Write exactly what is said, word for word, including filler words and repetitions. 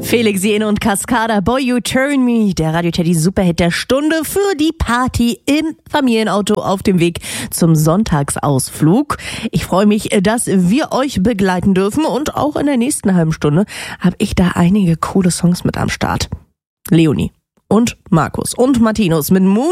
Felix Jen und Cascada, Boy You Turn Me, der Radio Teddy Superhit der Stunde für die Party im Familienauto auf dem Weg zum Sonntagsausflug. Ich freue mich, dass wir euch begleiten dürfen und auch in der nächsten halben Stunde habe ich da einige coole Songs mit am Start. Leonie und Markus und Martinus mit Moon